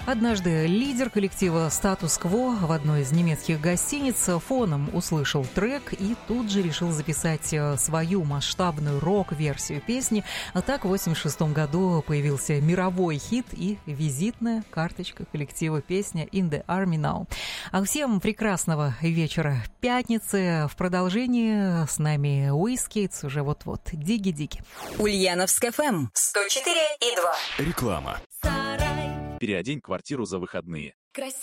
Однажды лидер коллектива «Статус-кво» в одной из немецких гостиниц фоном услышал трек и тут же решил записать свою масштабную рок-версию песни. А так в 1986 году появился мировой хит и визитная карточка коллектива, песня «In the Army Now». А всем прекрасного вечера пятницы. В продолжении с нами Уискейтс уже вот-вот. Диги-диги. Ульяновск ФМ 104,2. Реклама. Переодень квартиру за выходные.